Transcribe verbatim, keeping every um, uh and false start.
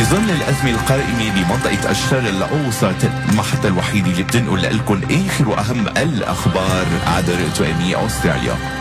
ظل الأزمة القائمة بمنطقة الشرق الأوسط، المحطة الوحيدة اللي بتنقل لكم آخر وأهم الأخبار عبر توامي أستراليا.